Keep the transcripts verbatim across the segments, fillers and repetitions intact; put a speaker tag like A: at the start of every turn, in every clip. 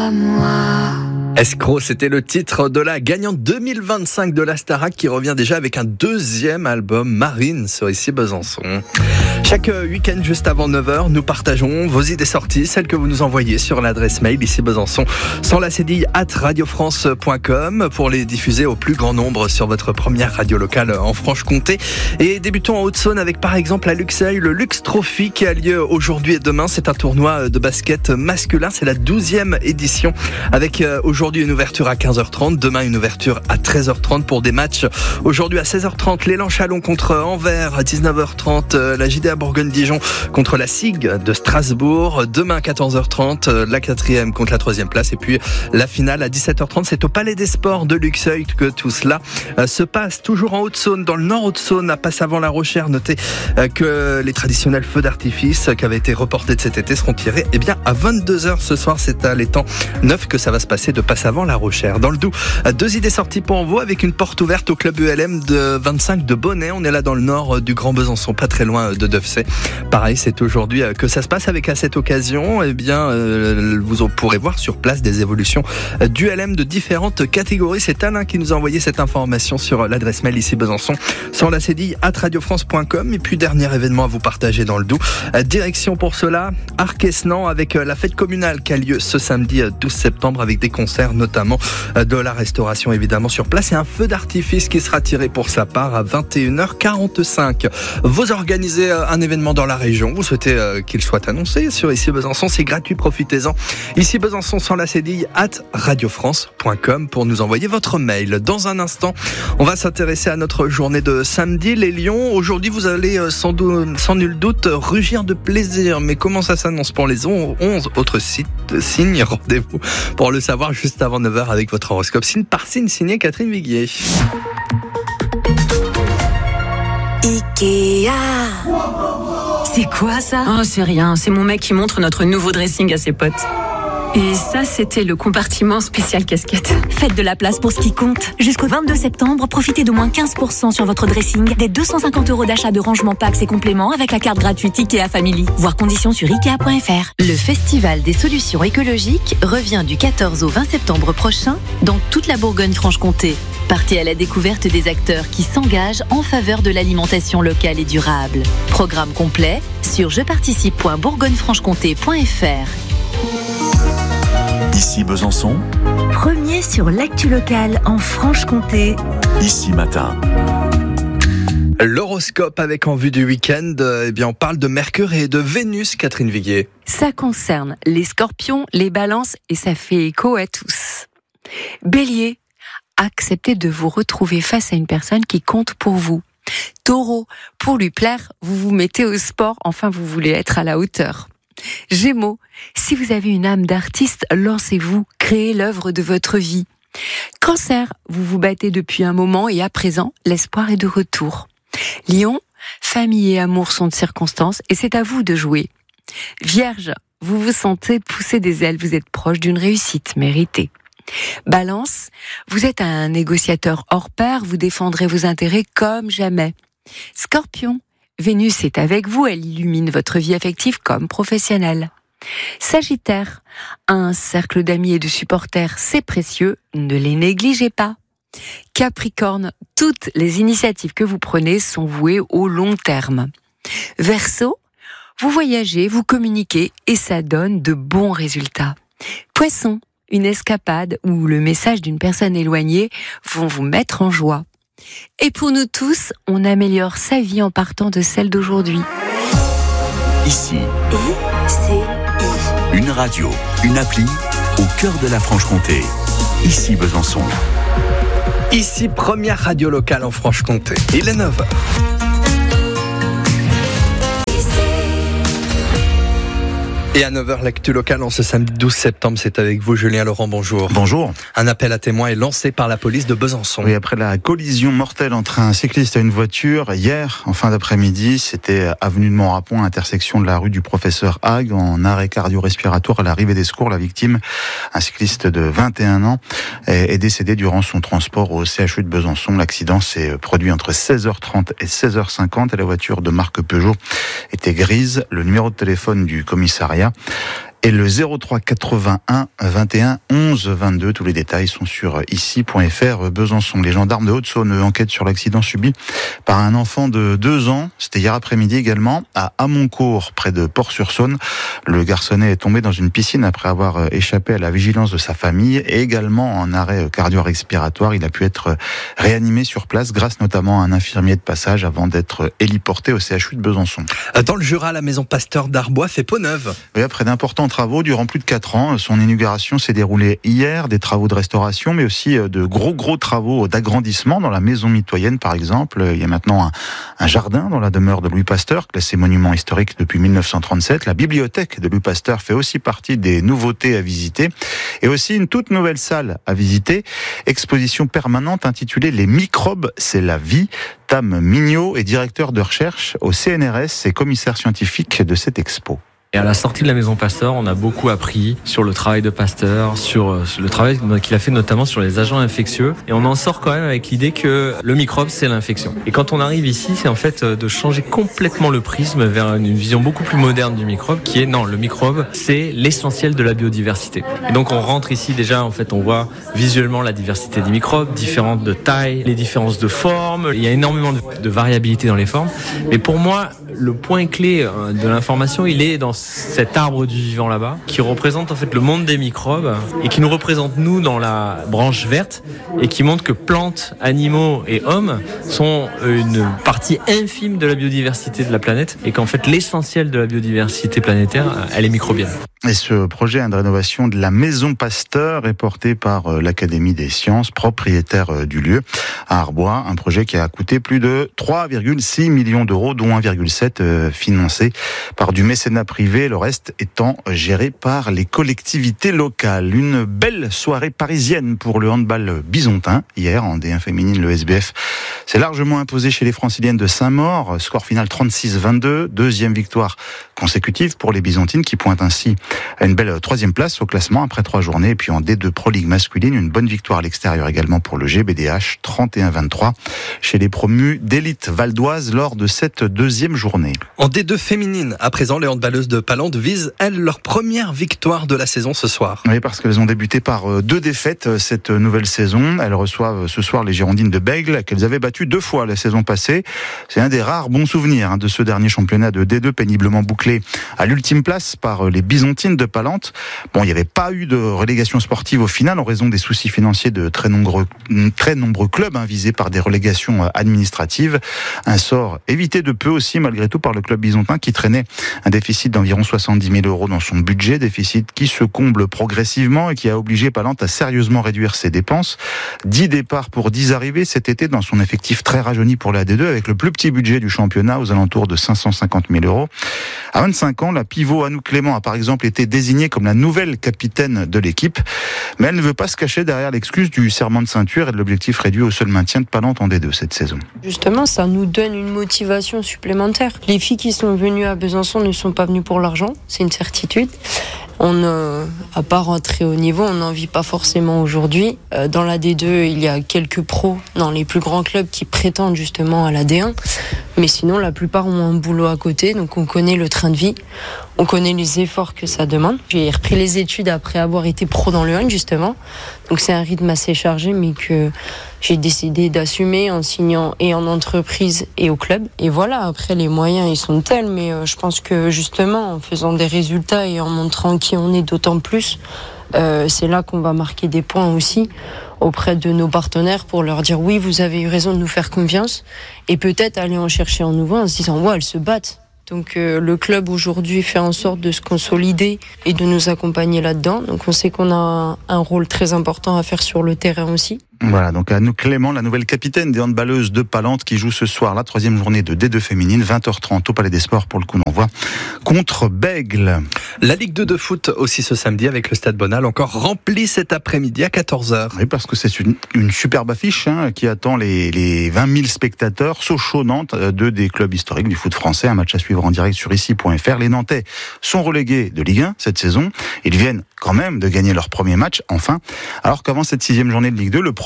A: à moi.
B: Escroc, c'était le titre de la gagnante deux mille vingt-cinq de la Starac qui revient déjà avec un deuxième album, Marine, sur Ici Besançon. Chaque week-end, juste avant neuf heures, nous partageons vos idées sorties, celles que vous nous envoyez sur l'adresse mail Ici Besançon, sans la cédille arobase radio france point com pour les diffuser au plus grand nombre sur votre première radio locale en Franche-Comté. Et débutons en Haute-Saône avec par exemple à Luxeuil, le Lux Trophy qui a lieu aujourd'hui et demain. C'est un tournoi de basket masculin, c'est la douzième édition avec aujourd'hui Aujourd'hui une ouverture à quinze heures trente, demain une ouverture à treize heures trente pour des matchs. Aujourd'hui à seize heures trente, l'élan Chalon contre Anvers, à dix-neuf heures trente, la J D A Bourgogne-Dijon contre la S I G de Strasbourg. Demain à quatorze heures trente, la quatrième contre la troisième place. Et puis la finale à dix-sept heures trente, c'est au Palais des Sports de Luxeuil que tout cela se passe. Toujours en Haute-Saône, dans le nord Haute-Saône, à Passavant-la-Rochère. Notez que les traditionnels feux d'artifice qui avaient été reportés de cet été seront tirés eh bien, à vingt-deux heures ce soir. C'est à l'étang neuf que ça va se passer de Passavant-la-Rochère. Dans le Doubs, deux idées sorties pour vous avec une porte ouverte au club U L M de vingt-cinq de Bonnet. On est là dans le nord du Grand Besançon, pas très loin de Deffsey. Pareil, c'est aujourd'hui que ça se passe avec à cette occasion, eh bien, euh, vous pourrez voir sur place des évolutions d'U L M de différentes catégories. C'est Alain qui nous a envoyé cette information sur l'adresse mail Ici Besançon, sans la cédille arobase radio france point com. Et puis, dernier événement à vous partager dans le Doubs. Direction pour cela, Arc-Esnan avec la fête communale qui a lieu ce samedi douze septembre avec des concerts, notamment de la restauration évidemment sur place et un feu d'artifice qui sera tiré pour sa part à vingt et une heures quarante-cinq. Vous organisez un événement dans la région, vous souhaitez qu'il soit annoncé sur Ici Besançon, c'est gratuit, profitez-en. Ici Besançon sans la cédille arobase radio france point com pour nous envoyer votre mail. Dans un instant, on va s'intéresser à notre journée de samedi, les Lions. Aujourd'hui, vous allez sans, doute, sans nul doute rugir de plaisir, mais comment ça s'annonce pour les onze autres signes? Rendez-vous pour le savoir juste avant neuf heures avec votre horoscope signe par signe signé Catherine Viguier.
C: Ikea. C'est quoi ça?
D: Oh, c'est rien, c'est mon mec qui montre notre nouveau dressing à ses potes. Et ça, c'était le compartiment spécial casquette.
C: Faites de la place pour ce qui compte. Jusqu'au vingt-deux septembre, profitez d'au moins quinze pour cent sur votre dressing, des deux cent cinquante euros d'achat de rangement packs et compléments avec la carte gratuite Ikea Family. Voir conditions sur ikea point f r.
E: Le Festival des solutions écologiques revient du quatorze au vingt septembre prochain dans toute la Bourgogne-Franche-Comté. Partez à la découverte des acteurs qui s'engagent en faveur de l'alimentation locale et durable. Programme complet sur je participe point bourgogne franche comté point f r.
F: Ici Besançon,
C: Premier sur l'actu locale en Franche-Comté.
F: Ici Matin.
B: L'horoscope avec en vue du week-end, eh bien on parle de Mercure et de Vénus, Catherine Viguier.
D: Ça concerne les scorpions, les balances et ça fait écho à tous. Bélier, acceptez de vous retrouver face à une personne qui compte pour vous. Taureau, pour lui plaire, vous vous mettez au sport, enfin vous voulez être à la hauteur. Gémeaux, si vous avez une âme d'artiste, lancez-vous, créez l'œuvre de votre vie. Cancer, vous vous battez depuis un moment et à présent, l'espoir est de retour. Lion, famille et amour sont de circonstance et c'est à vous de jouer. Vierge, vous vous sentez pousser des ailes, vous êtes proche d'une réussite méritée. Balance, vous êtes un négociateur hors pair, vous défendrez vos intérêts comme jamais. Scorpion, Vénus est avec vous, elle illumine votre vie affective comme professionnelle. Sagittaire, un cercle d'amis et de supporters, c'est précieux, ne les négligez pas. Capricorne, toutes les initiatives que vous prenez sont vouées au long terme. Verseau, vous voyagez, vous communiquez et ça donne de bons résultats. Poisson, une escapade ou le message d'une personne éloignée vont vous mettre en joie. Et pour nous tous, on améliore sa vie en partant de celle d'aujourd'hui.
F: Ici,
C: I C I.
F: une radio, une appli au cœur de la Franche-Comté. Ici Besançon.
B: Ici, première radio locale en Franche-Comté. Il est neuf heures. Et à neuf heures, l'actu locale en ce samedi douze septembre, c'est avec vous Julien Laurent, bonjour.
G: Bonjour.
B: Un appel à témoins est lancé par la police de Besançon.
G: Oui, après la collision mortelle entre un cycliste et une voiture, hier, en fin d'après-midi, c'était avenue de Montrapon, intersection de la rue du Professeur Hague, en arrêt cardio-respiratoire à l'arrivée des secours. La victime, un cycliste de vingt et un ans, est décédé durant son transport au C H U de Besançon. L'accident s'est produit entre seize heures trente et seize heures cinquante et la voiture de marque Peugeot était grise. Le numéro de téléphone du commissariat et le zéro trois quatre-vingt-un vingt et un onze vingt-deux. Tous les détails sont sur ici point f r. Besançon. Les gendarmes de Haute-Saône enquêtent sur l'accident subi par un enfant de deux ans. C'était hier après-midi également à Amoncourt, près de Port-sur-Saône. Le garçonnet est tombé dans une piscine après avoir échappé à la vigilance de sa famille et également en arrêt cardio-respiratoire. Il a pu être réanimé sur place grâce notamment à un infirmier de passage avant d'être héliporté au C H U de Besançon.
B: Dans le Jura, la maison Pasteur d'Arbois fait peau neuve.
G: Oui, après d'importants travaux durant plus de quatre ans, son inauguration s'est déroulée hier. Des travaux de restauration, mais aussi de gros gros travaux d'agrandissement dans la maison mitoyenne par exemple. Il y a maintenant un, un jardin dans la demeure de Louis Pasteur, classé monument historique depuis mille neuf cent trente-sept. La bibliothèque de Louis Pasteur fait aussi partie des nouveautés à visiter et aussi une toute nouvelle salle à visiter. Exposition permanente intitulée Les microbes, c'est la vie. Tam Mignot est directeur de recherche au C N R S et commissaire scientifique de cette expo.
A: Et à la sortie de la maison Pasteur, on a beaucoup appris sur le travail de Pasteur, sur le travail qu'il a fait notamment sur les agents infectieux. Et on en sort quand même avec l'idée que le microbe, c'est l'infection. Et quand on arrive ici, c'est en fait de changer complètement le prisme vers une vision beaucoup plus moderne du microbe, qui est non, le microbe, c'est l'essentiel de la biodiversité. Et donc on rentre ici déjà, en fait, on voit visuellement la diversité des microbes, différentes de taille, les différences de forme. Il y a énormément de, de variabilité dans les formes. Mais pour moi, le point clé de l'information, il est dans cet arbre du vivant là-bas, qui représente en fait le monde des microbes et qui nous représente nous dans la branche verte et qui montre que plantes, animaux et hommes sont une partie infime de la biodiversité de la planète et qu'en fait l'essentiel de la biodiversité planétaire, elle est microbienne.
G: Et ce projet de rénovation de la maison Pasteur est porté par l'Académie des sciences, propriétaire du lieu à Arbois. Un projet qui a coûté plus de trois virgule six millions d'euros, dont un virgule sept financé par du mécénat privé, le reste étant géré par les collectivités locales. Une belle soirée parisienne pour le handball bisontin. Hier, en D un féminine, le S B F s'est largement imposé chez les franciliennes de Saint-Maur. Score final trente-six vingt-deux. Deuxième victoire consécutive pour les bisontines qui pointent ainsi à une belle troisième place au classement après trois journées. Et puis en D deux Pro League masculine, une bonne victoire à l'extérieur également pour le G B D H, trente et un vingt-trois chez les promus d'élite valdoise lors de cette deuxième journée.
B: En D deux féminine, à présent, les handballeuses de Palande visent, elles, leur première victoire de la saison ce soir.
G: Oui, parce qu'elles ont débuté par deux défaites cette nouvelle saison. Elles reçoivent ce soir les Girondines de Bègle, qu'elles avaient battues deux fois la saison passée. C'est un des rares bons souvenirs de ce dernier championnat de D deux péniblement bouclé à l'ultime place par les Bisontines de Palente. Bon, il n'y avait pas eu de relégation sportive au final en raison des soucis financiers de très nombreux, très nombreux clubs hein, visés par des relégations administratives. Un sort évité de peu aussi malgré tout par le club bisontin qui traînait un déficit d'environ soixante-dix mille euros dans son budget, déficit qui se comble progressivement et qui a obligé Palente à sérieusement réduire ses dépenses. dix départs pour dix arrivées cet été dans son effectif très rajeuni pour la D deux avec le plus petit budget du championnat aux alentours de cinq cent cinquante mille euros. À vingt-cinq ans, la pivot Anouk Clément a par exemple été désignée comme la nouvelle capitaine de l'équipe, mais elle ne veut pas se cacher derrière l'excuse du serment de ceinture et de l'objectif réduit au seul maintien de Palente en D deux cette saison.
H: Justement, ça nous donne une motivation supplémentaire. Les filles qui sont venues à Besançon ne sont pas venues pour l'argent, c'est une certitude. On n'a pas rentré au niveau, on n'en vit pas forcément aujourd'hui. Euh, dans la D deux, il y a quelques pros dans les plus grands clubs qui prétendent justement à la D un. Mais sinon, la plupart ont un boulot à côté, donc on connaît le train de vie, on connaît les efforts que ça demande. J'ai repris les études après avoir été pro dans le hand, justement. Donc c'est un rythme assez chargé, mais que j'ai décidé d'assumer en signant et en entreprise et au club. Et voilà, après les moyens, ils sont tels, mais euh, je pense que justement, en faisant des résultats et en montrant qui on est d'autant plus, euh, c'est là qu'on va marquer des points aussi auprès de nos partenaires pour leur dire oui, vous avez eu raison de nous faire confiance et peut-être aller en chercher un nouveau en se disant ouais, elles se battent. Donc euh, le club aujourd'hui fait en sorte de se consolider et de nous accompagner là-dedans. Donc on sait qu'on a un rôle très important à faire sur le terrain aussi.
G: Voilà, donc Anouk Clément, la nouvelle capitaine des handballeuses de Palente qui joue ce soir la troisième journée de D deux féminine, vingt heures trente au Palais des Sports pour le coup d'envoi contre Bègle.
B: La Ligue deux de foot aussi ce samedi avec le Stade Bonal encore rempli cet après-midi à quatorze heures.
G: Oui, parce que c'est une, une superbe affiche hein, qui attend les, les vingt mille spectateurs. Sochaux-Nantes, deux des clubs historiques du foot français, un match à suivre en direct sur ici point f r. Les Nantais sont relégués de Ligue un cette saison. Ils viennent quand même de gagner leur premier match, enfin, alors qu'avant cette sixième journée de Ligue deux, le premier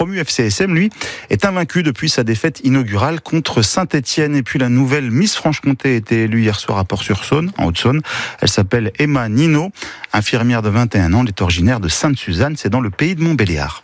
G: promu F C S M, lui, est invaincu depuis sa défaite inaugurale contre Saint-Étienne. Et puis la nouvelle Miss Franche-Comté a été élue hier soir à Port-sur-Saône, en Haute-Saône. Elle s'appelle Emma Nino, infirmière de vingt et un ans. Elle est originaire de Sainte-Suzanne, c'est dans le pays de Montbéliard.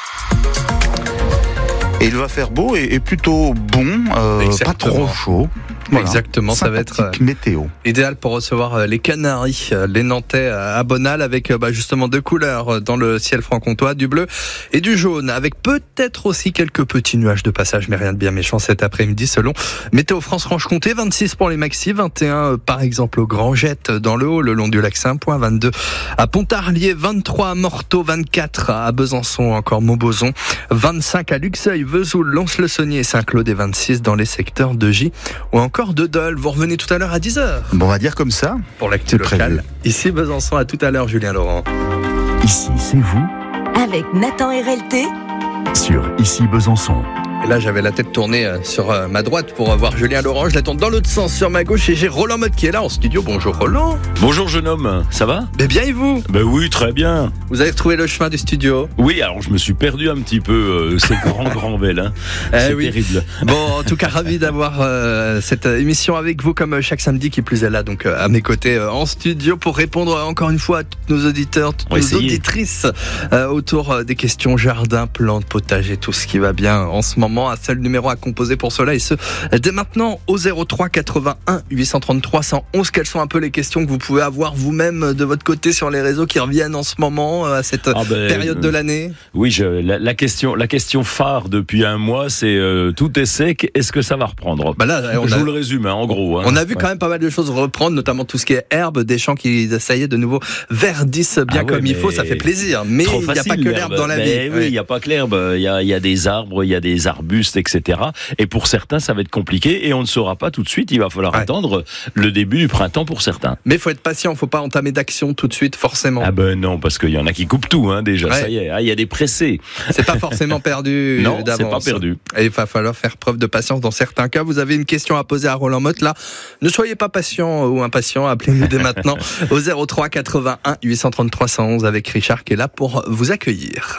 G: Et il va faire beau et, et plutôt bon, euh, pas trop chaud. Voilà.
B: Exactement, ça va être
G: météo
B: idéal pour recevoir les Canaries, les Nantais à Bonal, avec bah, justement deux couleurs dans le ciel franc-comtois, du bleu et du jaune, avec peut-être aussi quelques petits nuages de passage, mais rien de bien méchant cet après-midi selon Météo France Franche-Comté. vingt-six pour les maxi, vingt et un par exemple au Grand Jette dans le Haut, le long du lac Saint-Point, vingt-deux à Pontarlier, vingt-trois à Morteau, vingt-quatre à Besançon, encore Montbozon, vingt-cinq à Luxeuil, Vesoul, Lons-le-Saunier et Saint-Claude et vingt-six dans les secteurs de Gy ou encore de Dole. Vous revenez tout à l'heure à dix heures.
G: Bon, on va dire comme ça.
B: Pour l'actu locale. Ici Besançon, à tout à l'heure, Julien Laurent.
F: Ici, c'est vous.
C: Avec Nathan R L T.
F: Sur Ici Besançon.
B: Et là, j'avais la tête tournée sur ma droite pour voir Julien Laurent. Je la tourne dans l'autre sens sur ma gauche et j'ai Roland Motte qui est là en studio. Bonjour Roland.
I: Bonjour jeune homme, ça va ?
B: Ben bien et vous ?
I: Ben oui, très bien.
B: Vous avez retrouvé le chemin du studio ?
I: Oui, alors je me suis perdu un petit peu. Euh, c'est grand, grand bel, hein.
B: Eh
I: c'est
B: oui.
I: terrible.
B: Bon, en tout cas, ravi d'avoir euh, cette émission avec vous comme chaque samedi, qui plus est là, donc euh, à mes côtés euh, en studio pour répondre encore une fois à tous nos auditeurs, toutes nos
I: essayer.
B: auditrices euh, autour euh, des questions jardin, plantes, potager, tout ce qui va bien en ce moment. Un seul numéro à composer pour cela et ce dès maintenant au zéro trois quatre-vingt-un huit cent trente-trois cent onze. Quelles sont un peu les questions que vous pouvez avoir vous-même de votre côté sur les réseaux qui reviennent en ce moment à cette ah ben, période de l'année ?
I: Oui, je, la, la question, la question phare depuis un mois, c'est euh, tout est sec. Est-ce que ça va reprendre ?
B: Bah là, on
I: je
B: a,
I: vous le résume, hein, en gros. Hein.
B: On a vu
I: ouais.
B: quand même pas mal de choses reprendre, notamment tout ce qui est herbe, des champs qui, ça y est, de nouveau verdissent bien ah ouais, comme il faut. Ça fait plaisir. Mais il n'y a pas que l'herbe dans la vie.
I: Oui, il ouais. n'y a pas que l'herbe. Il y a, il y a des arbres, il y a des arbustes, et cetera. Et pour certains, ça va être compliqué et on ne saura pas tout de suite. Il va falloir ouais. attendre le début du printemps pour certains.
B: Mais il faut être patient, il ne faut pas entamer d'action tout de suite, forcément.
I: Ah ben non, parce qu'il y en a qui coupent tout, hein, déjà. Ouais. Ça y est, ah, il y a des pressés.
B: C'est pas forcément perdu.
I: Non,
B: d'avance.
I: C'est pas perdu.
B: Et il va falloir faire preuve de patience dans certains cas. Vous avez une question à poser à Roland Motte, là. Ne soyez pas patient ou impatient. Appelez-nous dès maintenant au zéro trois quatre-vingt-un huit cent trente-trois cent onze avec Richard qui est là pour vous accueillir.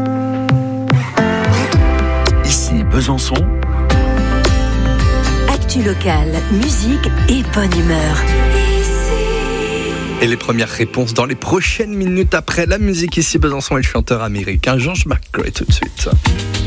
F: Ici Besançon.
C: Actu locale, musique et bonne humeur.
B: Et les premières réponses dans les prochaines minutes après la musique. Ici Besançon et le chanteur américain George McCrae tout de suite.